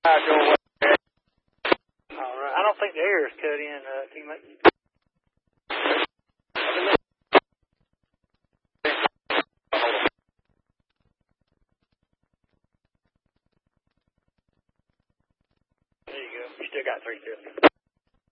Go away. All right. I don't think the air is cut in, teammate. There you go. You still got 350.